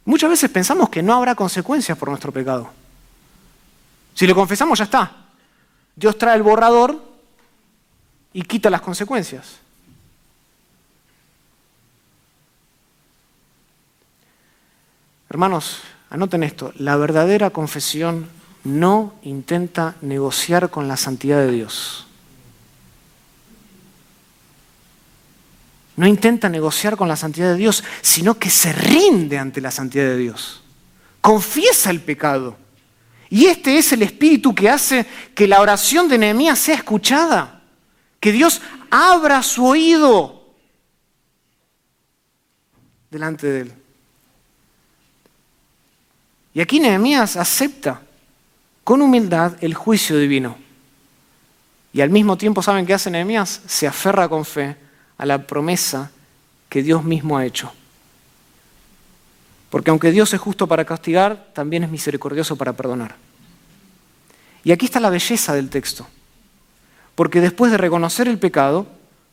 Muchas veces pensamos que no habrá consecuencias por nuestro pecado. Si lo confesamos, ya está. Dios trae el borrador y quita las consecuencias. Hermanos, anoten esto. La verdadera confesión no intenta negociar con la santidad de Dios. No intenta negociar con la santidad de Dios, sino que se rinde ante la santidad de Dios. Confiesa el pecado. Y este es el espíritu que hace que la oración de Nehemías sea escuchada. Que Dios abra su oído delante de él. Y aquí Nehemías acepta con humildad el juicio divino. Y al mismo tiempo, ¿saben qué hace Nehemías? Se aferra con fe a la promesa que Dios mismo ha hecho. Porque aunque Dios es justo para castigar, también es misericordioso para perdonar. Y aquí está la belleza del texto. Porque después de reconocer el pecado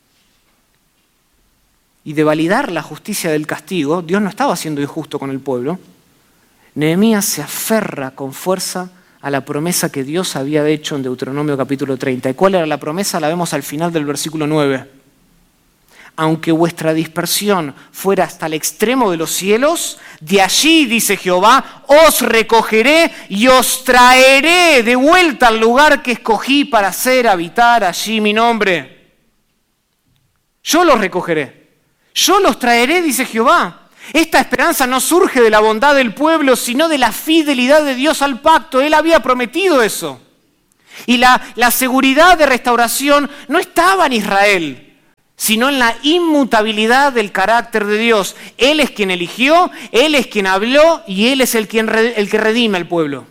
y de validar la justicia del castigo, Dios no estaba siendo injusto con el pueblo. Nehemías se aferra con fuerza a la promesa que Dios había hecho en Deuteronomio capítulo 30. ¿Y cuál era la promesa? La vemos al final del versículo 9. Aunque vuestra dispersión fuera hasta el extremo de los cielos, de allí, dice Jehová, os recogeré y os traeré de vuelta al lugar que escogí para hacer habitar allí mi nombre. Yo los recogeré, yo los traeré, dice Jehová. Esta esperanza no surge de la bondad del pueblo, sino de la fidelidad de Dios al pacto. Él había prometido eso. Y la seguridad de restauración no estaba en Israel, sino en la inmutabilidad del carácter de Dios. Él es quien eligió, Él es quien habló y Él es el que redime al pueblo.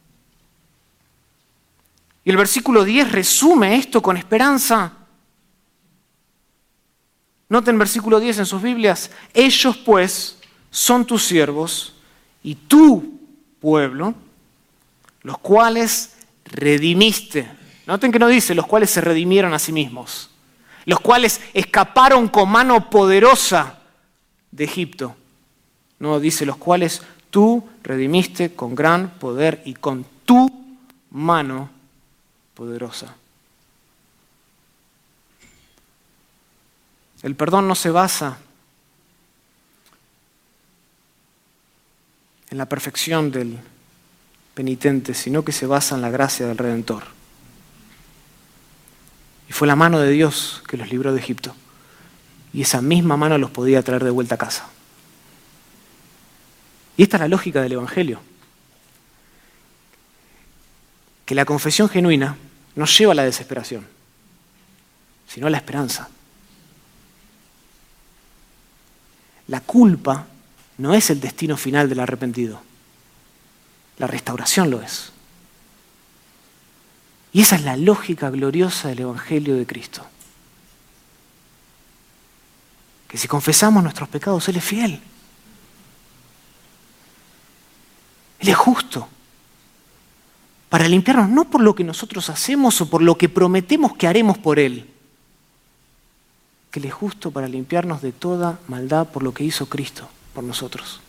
Y el versículo 10 resume esto con esperanza. Noten versículo 10 en sus Biblias. Ellos pues son tus siervos y tu pueblo, los cuales redimiste. Noten que no dice los cuales se redimieron a sí mismos. Los cuales escaparon con mano poderosa de Egipto. No, dice los cuales tú redimiste con gran poder y con tu mano poderosa. El perdón no se basa en la perfección del penitente, sino que se basa en la gracia del Redentor. Y fue la mano de Dios que los libró de Egipto. Y esa misma mano los podía traer de vuelta a casa. Y esta es la lógica del Evangelio. Que la confesión genuina no lleva a la desesperación, sino a la esperanza. La culpa no es el destino final del arrepentido. La restauración lo es. Y esa es la lógica gloriosa del Evangelio de Cristo. Que si confesamos nuestros pecados, Él es fiel. Él es justo. Para limpiarnos no por lo que nosotros hacemos o por lo que prometemos que haremos por Él. Que Él es justo para limpiarnos de toda maldad por lo que hizo Cristo por nosotros.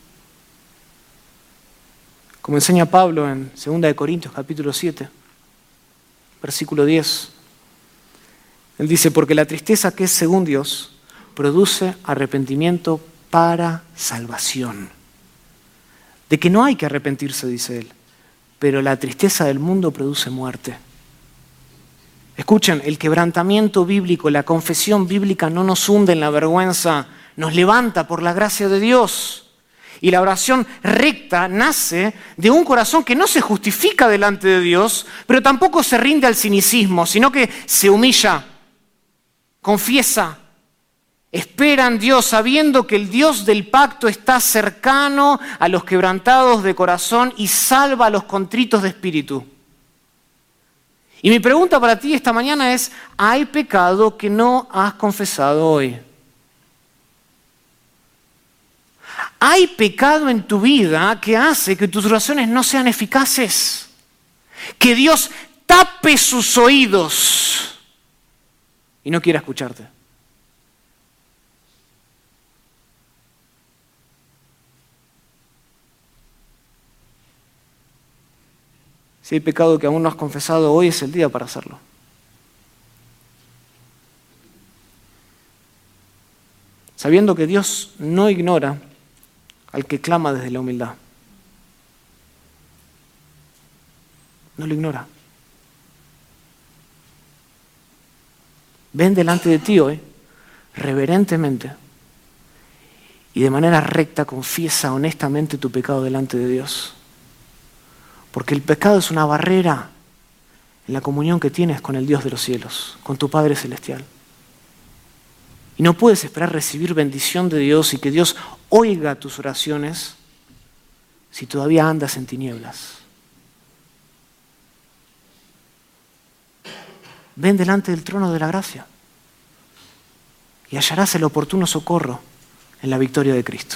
Como enseña Pablo en 2 Corintios capítulo 7. Versículo 10. Él dice, porque la tristeza que es según Dios produce arrepentimiento para salvación. De que no hay que arrepentirse, dice él, pero la tristeza del mundo produce muerte. Escuchen, el quebrantamiento bíblico, la confesión bíblica no nos hunde en la vergüenza, nos levanta por la gracia de Dios. Y la oración recta nace de un corazón que no se justifica delante de Dios, pero tampoco se rinde al cinicismo, sino que se humilla, confiesa, espera en Dios, sabiendo que el Dios del pacto está cercano a los quebrantados de corazón y salva a los contritos de espíritu. Y mi pregunta para ti esta mañana es, ¿hay pecado que no has confesado hoy? ¿Hay pecado en tu vida que hace que tus oraciones no sean eficaces? Que Dios tape sus oídos y no quiera escucharte. Si hay pecado que aún no has confesado, hoy es el día para hacerlo. Sabiendo que Dios no ignora al que clama desde la humildad. No lo ignora. Ven delante de ti hoy, reverentemente, y de manera recta confiesa honestamente tu pecado delante de Dios. Porque el pecado es una barrera en la comunión que tienes con el Dios de los cielos, con tu Padre Celestial. Y no puedes esperar recibir bendición de Dios y que Dios oiga tus oraciones si todavía andas en tinieblas. Ven delante del trono de la gracia y hallarás el oportuno socorro en la victoria de Cristo.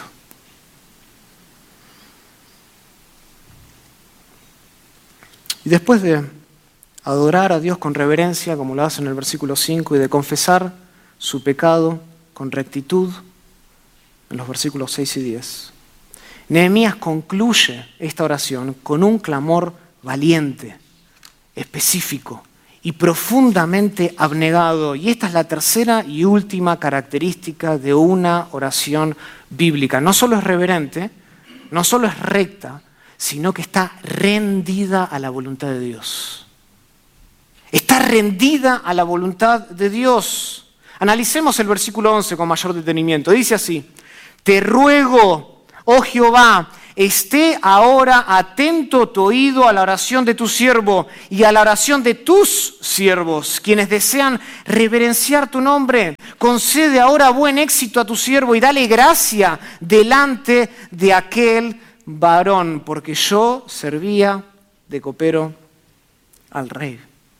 Y después de adorar a Dios con reverencia, como lo hace en el versículo 5, y de confesar su pecado con rectitud, en los versículos 6 y 10, Nehemías concluye esta oración con un clamor valiente, específico y profundamente abnegado. Y esta es la tercera y última característica de una oración bíblica. No solo es reverente, no solo es recta, sino que está rendida a la voluntad de Dios. Está rendida a la voluntad de Dios. Analicemos el versículo 11 con mayor detenimiento. Dice así: te ruego, oh Jehová, esté ahora atento tu oído a la oración de tu siervo y a la oración de tus siervos, quienes desean reverenciar tu nombre. Concede ahora buen éxito a tu siervo y dale gracia delante de aquel varón, porque yo servía de copero al rey.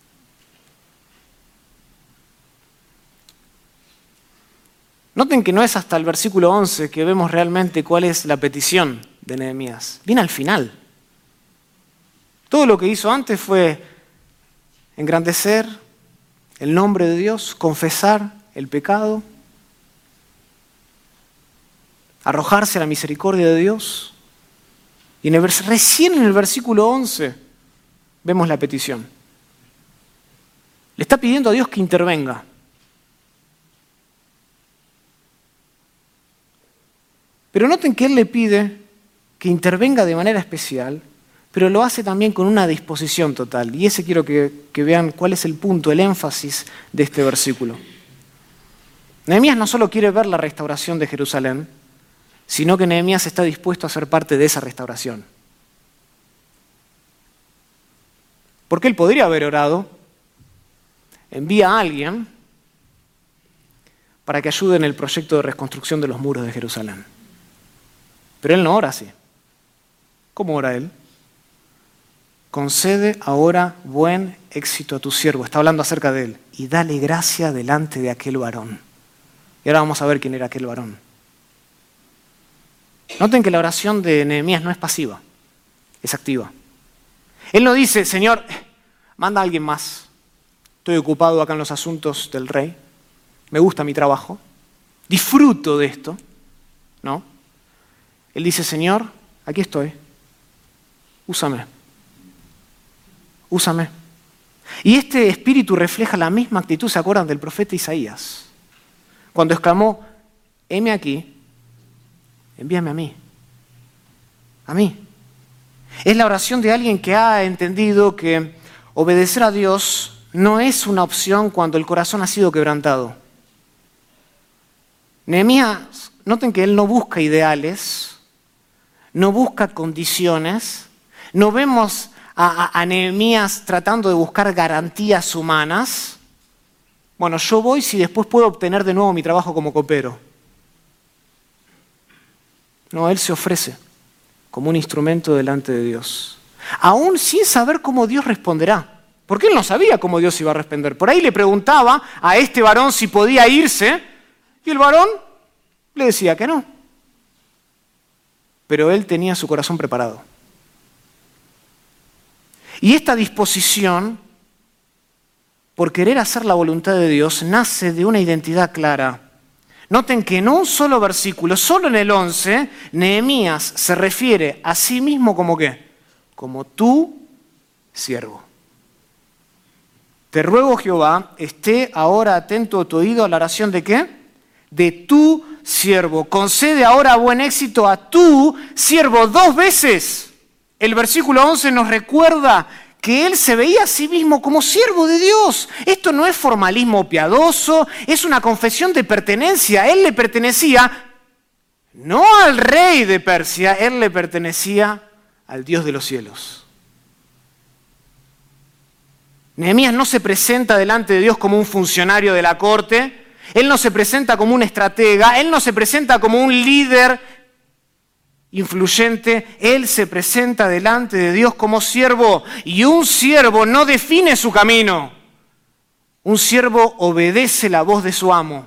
Noten que no es hasta el versículo 11 que vemos realmente cuál es la petición de Nehemías. Viene al final. Todo lo que hizo antes fue engrandecer el nombre de Dios, confesar el pecado, arrojarse a la misericordia de Dios. Y recién en el versículo 11 vemos la petición. Le está pidiendo a Dios que intervenga. Pero noten que Él le pide que intervenga de manera especial, pero lo hace también con una disposición total. Y ese quiero que vean cuál es el punto, el énfasis de este versículo. Nehemías no solo quiere ver la restauración de Jerusalén, sino que Nehemías está dispuesto a ser parte de esa restauración. Porque él podría haber orado, envía a alguien para que ayude en el proyecto de reconstrucción de los muros de Jerusalén. Pero él no ora así. ¿Cómo ora él? Concede ahora buen éxito a tu siervo. Está hablando acerca de él. Y dale gracia delante de aquel varón. Y ahora vamos a ver quién era aquel varón. Noten que la oración de Nehemías no es pasiva, es activa. Él no dice: Señor, manda a alguien más. Estoy ocupado acá en los asuntos del rey. Me gusta mi trabajo. Disfruto de esto. No. Él dice: Señor, aquí estoy. Úsame. Úsame. Y este espíritu refleja la misma actitud, ¿se acuerdan del profeta Isaías? Cuando exclamó: heme aquí. Envíame a mí. A mí. Es la oración de alguien que ha entendido que obedecer a Dios no es una opción cuando el corazón ha sido quebrantado. Nehemías, noten que él no busca ideales, no busca condiciones. No vemos a Nehemías tratando de buscar garantías humanas. Bueno, yo voy si después puedo obtener de nuevo mi trabajo como copero. No, él se ofrece como un instrumento delante de Dios, aún sin saber cómo Dios responderá, porque él no sabía cómo Dios iba a responder. Por ahí le preguntaba a este varón si podía irse, y el varón le decía que no. Pero él tenía su corazón preparado. Y esta disposición por querer hacer la voluntad de Dios nace de una identidad clara. Noten que en un solo versículo, solo en el 11, Nehemías se refiere a sí mismo como ¿qué? Como tu siervo. Te ruego, Jehová, esté ahora atento tu oído a la oración ¿de qué? De tu siervo. Concede ahora buen éxito a tu siervo. 2 veces. El versículo 11 nos recuerda que él se veía a sí mismo como siervo de Dios. Esto no es formalismo piadoso, es una confesión de pertenencia. Él le pertenecía no al rey de Persia, él le pertenecía al Dios de los cielos. Nehemías no se presenta delante de Dios como un funcionario de la corte, él no se presenta como un estratega, él no se presenta como un líder influyente, él se presenta delante de Dios como siervo, y un siervo no define su camino, un siervo obedece la voz de su amo.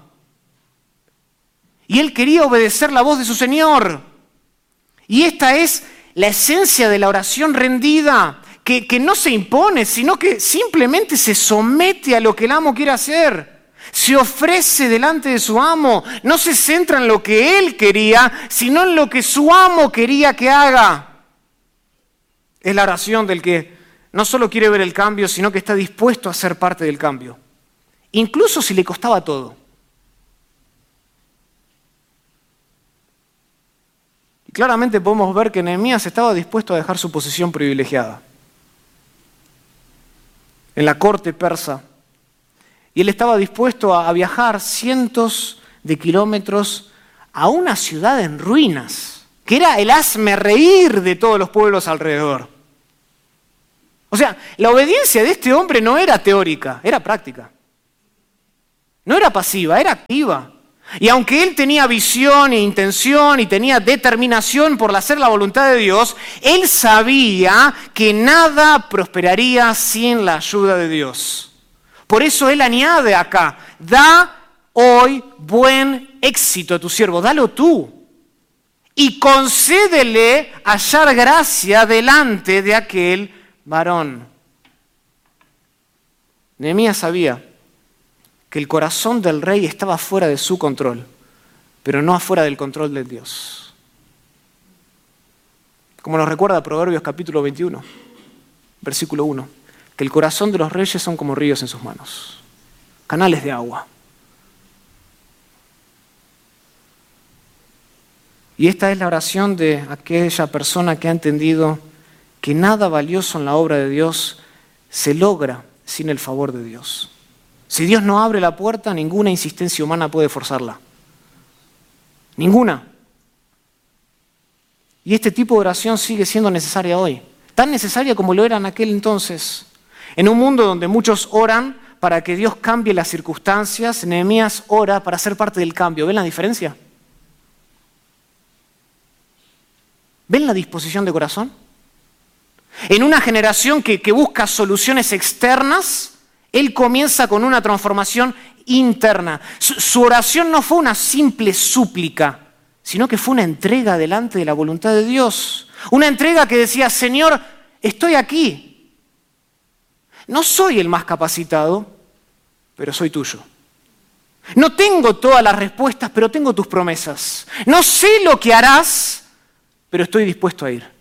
Y él quería obedecer la voz de su Señor. Y esta es la esencia de la oración rendida, que no se impone, sino que simplemente se somete a lo que el amo quiere hacer. Se ofrece delante de su amo, no se centra en lo que él quería, sino en lo que su amo quería que haga. Es la oración del que no solo quiere ver el cambio, sino que está dispuesto a ser parte del cambio, incluso si le costaba todo. Y claramente podemos ver que Nehemías estaba dispuesto a dejar su posición privilegiada en la corte persa. Y él estaba dispuesto a viajar cientos de kilómetros a una ciudad en ruinas, que era el hazmerreír de todos los pueblos alrededor. O sea, la obediencia de este hombre no era teórica, era práctica. No era pasiva, era activa. Y aunque él tenía visión e intención y tenía determinación por hacer la voluntad de Dios, él sabía que nada prosperaría sin la ayuda de Dios. Por eso él añade acá, da hoy buen éxito a tu siervo, dalo tú. Y concédele hallar gracia delante de aquel varón. Nehemías sabía que el corazón del rey estaba fuera de su control, pero no afuera del control de Dios. Como nos recuerda Proverbios capítulo 21, versículo 1, que el corazón de los reyes son como ríos en sus manos, canales de agua. Y esta es la oración de aquella persona que ha entendido que nada valioso en la obra de Dios se logra sin el favor de Dios. Si Dios no abre la puerta, ninguna insistencia humana puede forzarla. Ninguna. Y este tipo de oración sigue siendo necesaria hoy. Tan necesaria como lo era en aquel entonces. En un mundo donde muchos oran para que Dios cambie las circunstancias, Nehemías ora para ser parte del cambio. ¿Ven la diferencia? ¿Ven la disposición de corazón? En una generación que busca soluciones externas, él comienza con una transformación interna. Su oración no fue una simple súplica, sino que fue una entrega delante de la voluntad de Dios. Una entrega que decía, Señor, estoy aquí. No soy el más capacitado, pero soy tuyo. No tengo todas las respuestas, pero tengo tus promesas. No sé lo que harás, pero estoy dispuesto a ir.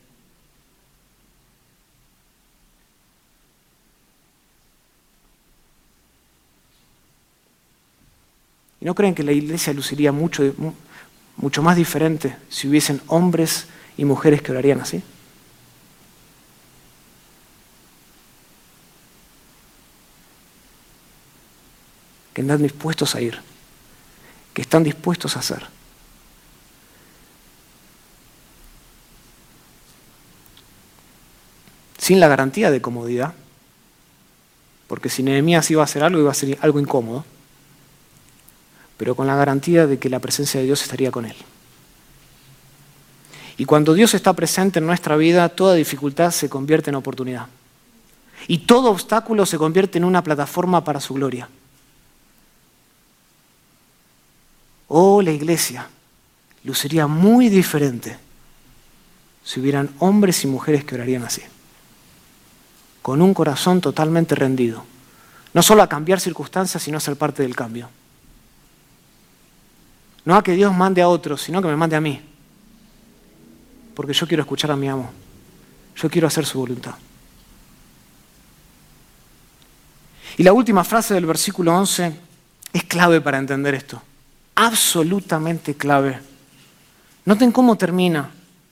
¿Y no creen que la iglesia luciría mucho más diferente si hubiesen hombres y mujeres que orarían así? Que están dispuestos a ir, que están dispuestos a hacer. Sin la garantía de comodidad, porque si Nehemías iba a hacer algo incómodo, pero con la garantía de que la presencia de Dios estaría con él. Y cuando Dios está presente en nuestra vida, toda dificultad se convierte en oportunidad. Y todo obstáculo se convierte en una plataforma para su gloria. Oh, la iglesia luciría muy diferente si hubieran hombres y mujeres que orarían así, con un corazón totalmente rendido, no solo a cambiar circunstancias, sino a ser parte del cambio. No a que Dios mande a otros, sino que me mande a mí. Porque yo quiero escuchar a mi amo. Yo quiero hacer su voluntad. Y la última frase del versículo 11 es clave para entender esto. Absolutamente clave. Noten cómo termina.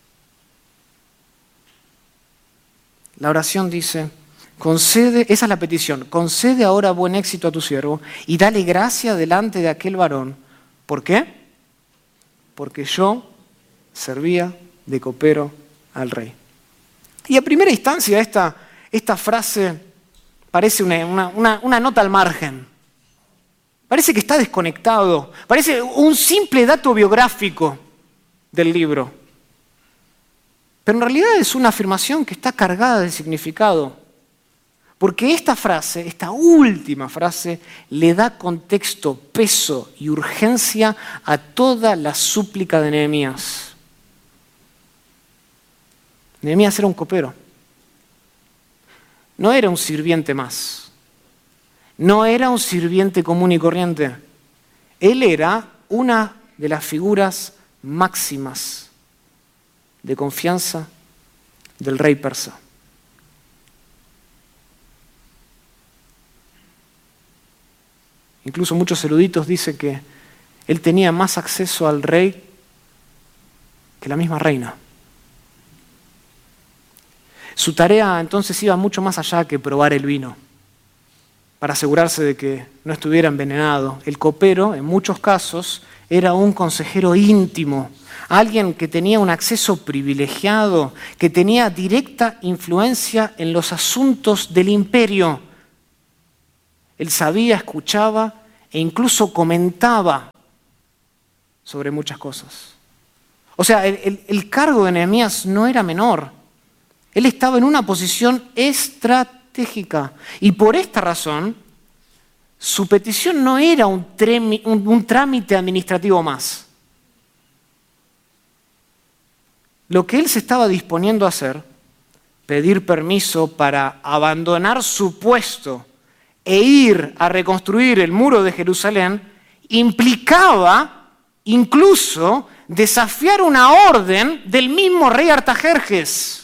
La oración dice, concede, esa es la petición, concede ahora buen éxito a tu siervo y dale gracia delante de aquel varón. ¿Por qué? Porque yo servía de copero al rey. Y a primera instancia esta frase parece una nota al margen. Parece que está desconectado. Parece un simple dato biográfico del libro. Pero en realidad es una afirmación que está cargada de significado. Porque esta frase, esta última frase, le da contexto, peso y urgencia a toda la súplica de Nehemías. Nehemías era un copero. No era un sirviente más. No era un sirviente común y corriente. Él era una de las figuras máximas de confianza del rey persa. Incluso muchos eruditos dicen que él tenía más acceso al rey que la misma reina. Su tarea entonces iba mucho más allá que probar el vino, para asegurarse de que no estuviera envenenado. El copero, en muchos casos, era un consejero íntimo, alguien que tenía un acceso privilegiado, que tenía directa influencia en los asuntos del imperio. Él sabía, escuchaba e incluso comentaba sobre muchas cosas. O sea, el cargo de Nehemías no era menor. Él estaba en una posición estratégica y por esta razón su petición no era un trámite administrativo más. Lo que él se estaba disponiendo a hacer, pedir permiso para abandonar su puesto e ir a reconstruir el muro de Jerusalén, implicaba incluso desafiar una orden del mismo rey Artajerjes.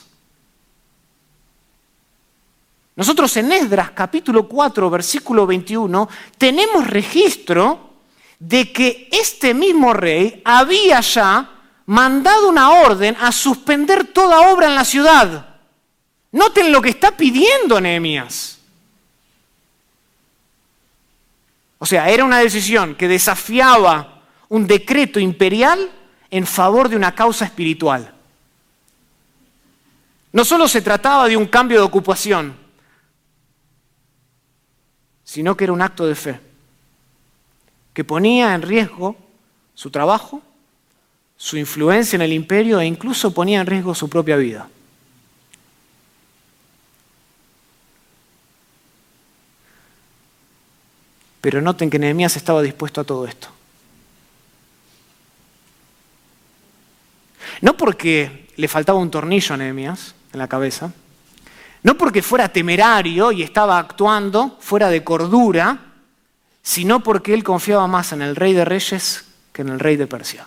Nosotros en Esdras capítulo 4, versículo 21, tenemos registro de que este mismo rey había ya mandado una orden a suspender toda obra en la ciudad. Noten lo que está pidiendo Nehemías. O sea, era una decisión que desafiaba un decreto imperial en favor de una causa espiritual. No solo se trataba de un cambio de ocupación, sino que era un acto de fe, que ponía en riesgo su trabajo, su influencia en el imperio e incluso ponía en riesgo su propia vida. Pero noten que Nehemías estaba dispuesto a todo esto. No porque le faltaba un tornillo a Nehemías en la cabeza, no porque fuera temerario y estaba actuando fuera de cordura, sino porque él confiaba más en el rey de reyes que en el rey de Persia.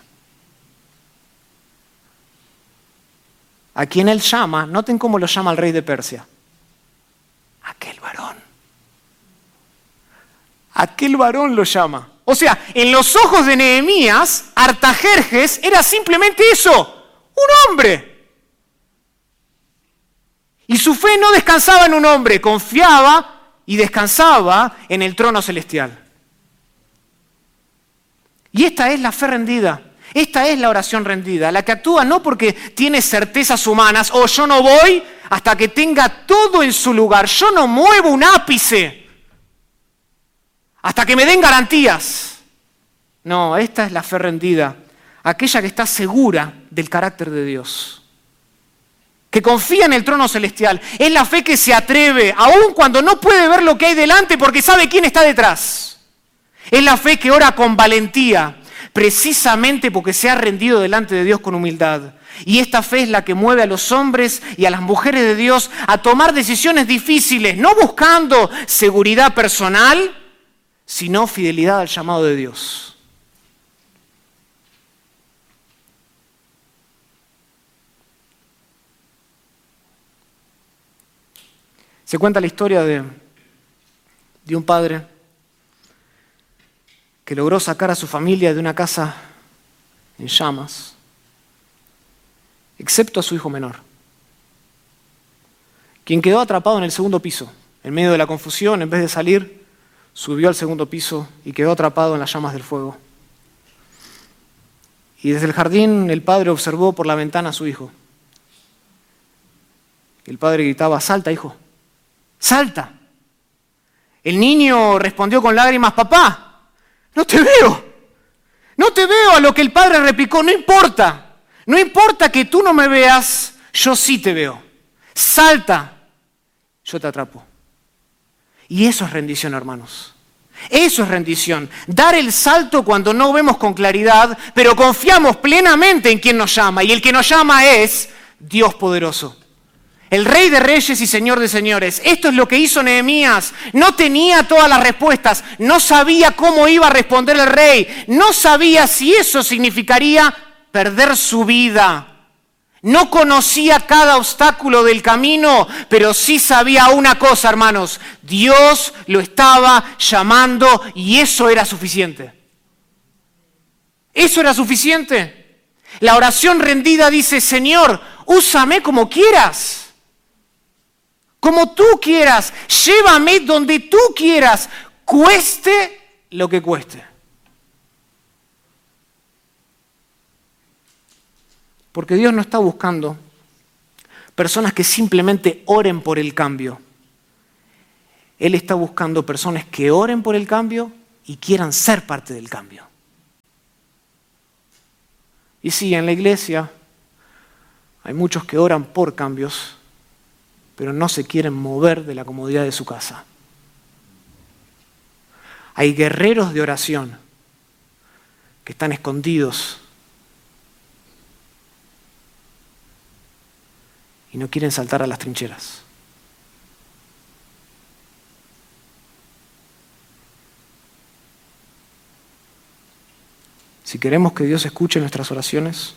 A quien él llama, noten cómo lo llama el rey de Persia. Aquel varón. Aquel varón lo llama. O sea, en los ojos de Nehemías, Artajerjes era simplemente eso, un hombre. Y su fe no descansaba en un hombre, confiaba y descansaba en el trono celestial. Y esta es la fe rendida, esta es la oración rendida, la que actúa no porque tiene certezas humanas, o yo no voy hasta que tenga todo en su lugar, yo no muevo un ápice hasta que me den garantías. No, esta es la fe rendida, aquella que está segura del carácter de Dios, que confía en el trono celestial. Es la fe que se atreve, aun cuando no puede ver lo que hay delante porque sabe quién está detrás. Es la fe que ora con valentía, precisamente porque se ha rendido delante de Dios con humildad. Y esta fe es la que mueve a los hombres y a las mujeres de Dios a tomar decisiones difíciles, no buscando seguridad personal, sino fidelidad al llamado de Dios. Se cuenta la historia de de un padre que logró sacar a su familia de una casa en llamas, excepto a su hijo menor, quien quedó atrapado en el segundo piso. En medio de la confusión, en vez de salir, subió al segundo piso y quedó atrapado en las llamas del fuego. Y desde el jardín el padre observó por la ventana a su hijo. El padre gritaba: «¡Salta, hijo! ¡Salta!». El niño respondió con lágrimas: «Papá, no te veo. No te veo». A lo que el padre replicó: «No importa. No importa que tú no me veas, yo sí te veo. Salta, yo te atrapo». Y eso es rendición, hermanos. Eso es rendición. Dar el salto cuando no vemos con claridad, pero confiamos plenamente en quien nos llama. Y el que nos llama es Dios poderoso. El Rey de Reyes y Señor de Señores. Esto es lo que hizo Nehemías. No tenía todas las respuestas. No sabía cómo iba a responder el rey. No sabía si eso significaría perder su vida. No conocía cada obstáculo del camino, pero sí sabía una cosa, hermanos. Dios lo estaba llamando y eso era suficiente. Eso era suficiente. La oración rendida dice: «Señor, úsame como quieras. Como tú quieras, llévame donde tú quieras, cueste lo que cueste». Porque Dios no está buscando personas que simplemente oren por el cambio. Él está buscando personas que oren por el cambio y quieran ser parte del cambio. Y sí, en la iglesia hay muchos que oran por cambios, pero no se quieren mover de la comodidad de su casa. Hay guerreros de oración que están escondidos y no quieren saltar a las trincheras. Si queremos que Dios escuche nuestras oraciones,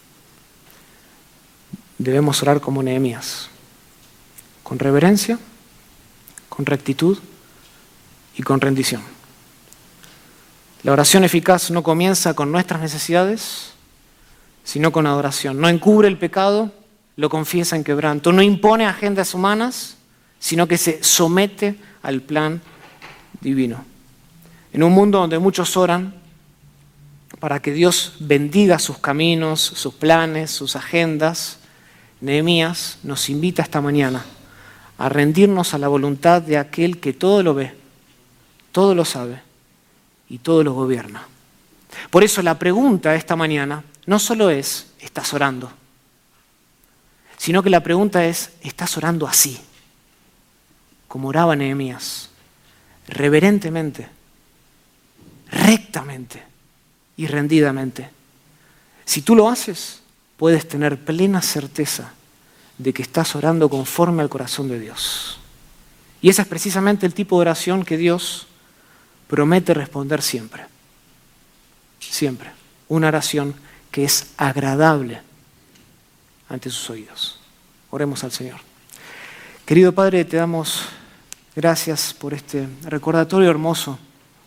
debemos orar como Nehemías, con reverencia, con rectitud y con rendición. La oración eficaz no comienza con nuestras necesidades, sino con adoración. No encubre el pecado, lo confiesa en quebranto. No impone agendas humanas, sino que se somete al plan divino. En un mundo donde muchos oran para que Dios bendiga sus caminos, sus planes, sus agendas, Nehemías nos invita esta mañana a rendirnos a la voluntad de aquel que todo lo ve, todo lo sabe y todo lo gobierna. Por eso la pregunta esta mañana no solo es: ¿estás orando?, sino que la pregunta es: ¿estás orando así, como oraba Nehemías, reverentemente, rectamente y rendidamente? Si tú lo haces, puedes tener plena certeza de que estás orando conforme al corazón de Dios. Y ese es precisamente el tipo de oración que Dios promete responder siempre. Siempre. Una oración que es agradable ante sus oídos. Oremos al Señor. Querido Padre, te damos gracias por este recordatorio hermoso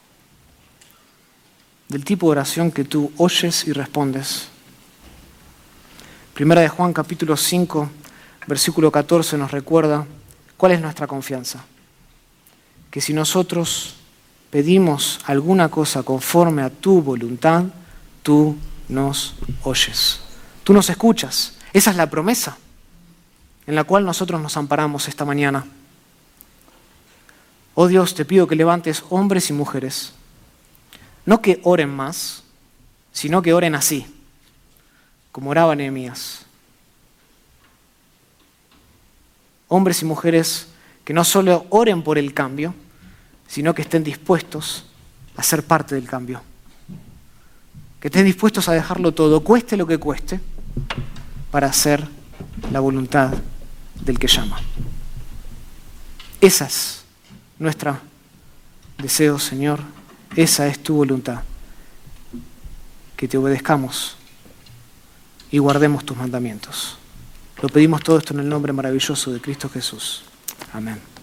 del tipo de oración que tú oyes y respondes. Primera de Juan, capítulo 5, versículo 14 nos recuerda cuál es nuestra confianza. Que si nosotros pedimos alguna cosa conforme a tu voluntad, tú nos oyes. Tú nos escuchas. Esa es la promesa en la cual nosotros nos amparamos esta mañana. Oh Dios, te pido que levantes hombres y mujeres, no que oren más, sino que oren así, como oraba Nehemías. Hombres y mujeres que no solo oren por el cambio, sino que estén dispuestos a ser parte del cambio. Que estén dispuestos a dejarlo todo, cueste lo que cueste, para hacer la voluntad del que llama. Esa es nuestro deseo, Señor. Esa es tu voluntad. Que te obedezcamos y guardemos tus mandamientos. Lo pedimos todo esto en el nombre maravilloso de Cristo Jesús. Amén.